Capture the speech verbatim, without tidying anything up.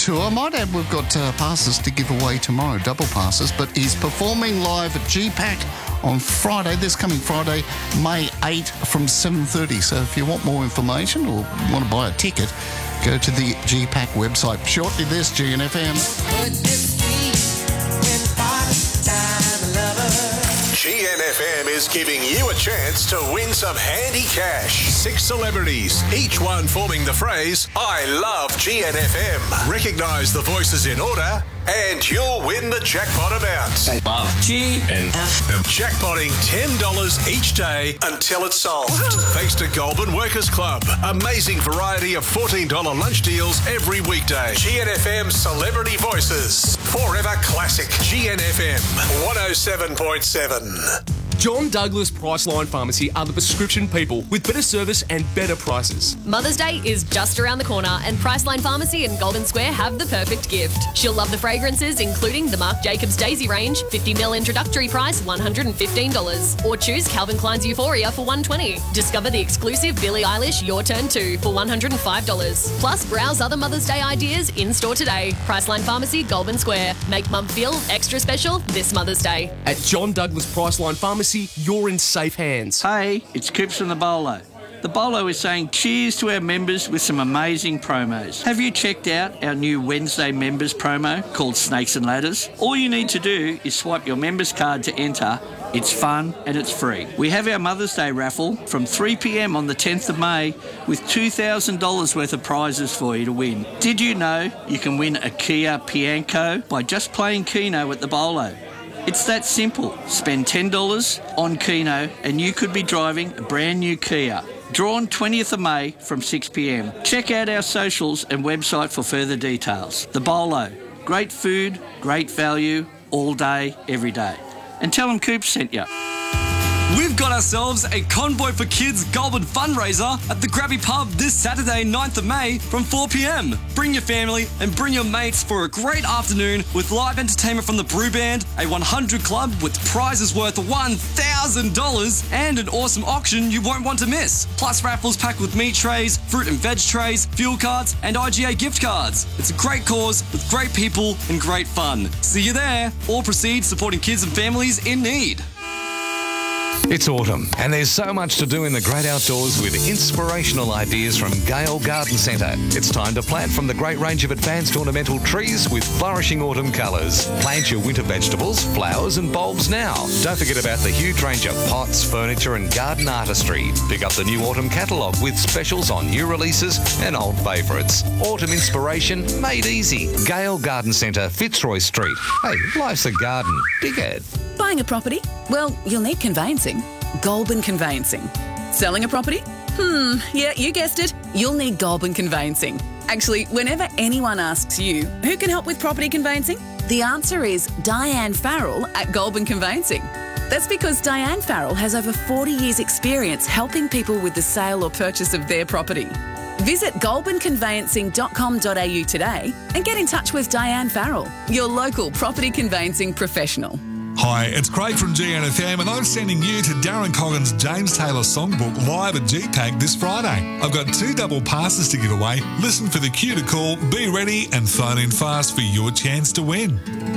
tour. I might add we've got uh, passes to give away tomorrow, double passes, but he's performing live at G PAC on Friday, this coming Friday, May eighth from seven thirty. So if you want more information or want to buy a ticket, go to the G PAC website. Shortly this, G N F M. G N F M is giving you a chance to win some handy cash. Six celebrities, each one forming the phrase, I love G N F M. Recognise the voices in order and you'll win the jackpot amount. I love G N F M. Jackpotting ten dollars each day until it's solved. Thanks to Goulburn Workers Club. Amazing variety of fourteen dollars lunch deals every weekday. G N F M Celebrity Voices. Forever classic. G N F M one oh seven point seven. John Douglas Priceline Pharmacy are the prescription people with better service and better prices. Mother's Day is just around the corner and Priceline Pharmacy in Goulburn Square have the perfect gift. She'll love the fragrances, including the Marc Jacobs Daisy range, fifty milliliter introductory price one hundred fifteen dollars. Or choose Calvin Klein's Euphoria for one hundred twenty dollars. Discover the exclusive Billie Eilish Your Turn two for one hundred five dollars. Plus, browse other Mother's Day ideas in-store today. Priceline Pharmacy, Goulburn Square. Make mum feel extra special this Mother's Day. At John Douglas Priceline Pharmacy, you're in safe hands. Hey, it's Coops from the Bolo. The Bolo is saying cheers to our members with some amazing promos. Have you checked out our new Wednesday members promo called Snakes and Ladders? All you need to do is swipe your members card to enter. It's fun and it's free. We have our Mother's Day raffle from three p m on the tenth of May with two thousand dollars worth of prizes for you to win. Did you know you can win a Kia Pianco by just playing Keno at the Bolo? It's that simple. Spend ten dollars on Keno and you could be driving a brand new Kia. Drawn twentieth of May from six p m. Check out our socials and website for further details. The Bolo. Great food, great value, all day, every day. And tell them Coops sent you. We've got ourselves a Convoy for Kids Goulburn fundraiser at the Grabby Pub this Saturday, ninth of May from four p m. Bring your family and bring your mates for a great afternoon with live entertainment from the Brew Band, a one hundred club with prizes worth one thousand dollars and an awesome auction you won't want to miss. Plus raffles packed with meat trays, fruit and veg trays, fuel cards and I G A gift cards. It's a great cause with great people and great fun. See you there. All proceeds supporting kids and families in need. It's autumn, and there's so much to do in the great outdoors with inspirational ideas from Gale Garden Centre. It's time to plant from the great range of advanced ornamental trees with flourishing autumn colours. Plant your winter vegetables, flowers and bulbs now. Don't forget about the huge range of pots, furniture and garden artistry. Pick up the new autumn catalogue with specials on new releases and old favourites. Autumn inspiration made easy. Gale Garden Centre, Fitzroy Street. Hey, life's a garden. Dig it. Buying a property? Well, you'll need conveyancing. Goulburn Conveyancing. Selling a property? Hmm, yeah, you guessed it. You'll need Goulburn Conveyancing. Actually, whenever anyone asks you, who can help with property conveyancing? The answer is Diane Farrell at Goulburn Conveyancing. That's because Diane Farrell has over forty years' experience helping people with the sale or purchase of their property. Visit goulburn conveyancing dot com dot a u today and get in touch with Diane Farrell, your local property conveyancing professional. Hi, it's Craig from G N F M and I'm sending you to Darren Coggan's James Taylor Songbook live at G PAC this Friday. I've got two double passes to give away. Listen for the cue to call, be ready and phone in fast for your chance to win.